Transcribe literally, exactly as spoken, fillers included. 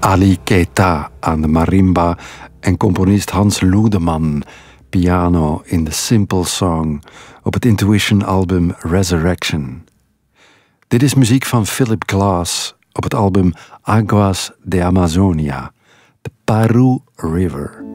Ali Keita aan de marimba en componist Hans Loedeman piano in The Simple Song op het Intuition-album Resurrection. Dit is muziek van Philip Glass op het album Aguas de Amazonia, The Parú River.